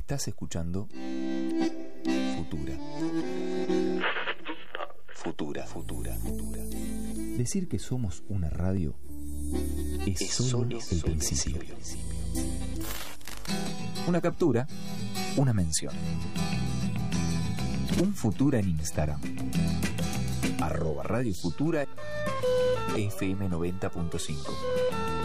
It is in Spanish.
Estás escuchando Futura. Futura, Futura, Futura. Decir que somos una radio es solo el principio. Una captura, una mención. Un Futura en Instagram. @Radio Futura FM 90.5.